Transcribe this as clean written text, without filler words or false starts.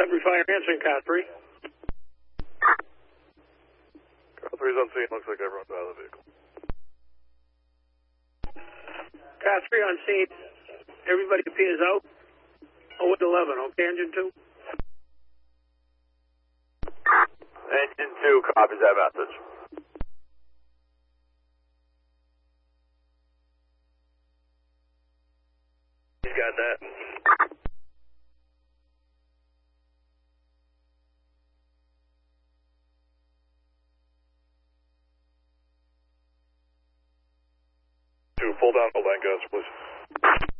Every fire answering, car 3. Car 3's on scene. Looks like everyone's out of the vehicle. Car 3 on scene. Everybody appears out. 0-11, okay, engine 2? Engine 2 copies that message. He's got that. Pull down the line, guys, please.